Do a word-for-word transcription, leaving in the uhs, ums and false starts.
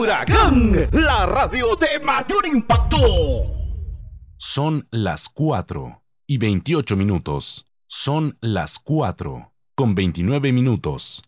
Huracán, la radio de mayor impacto. Son las cuatro y veintiocho minutos. Son las cuatro con veintinueve minutos.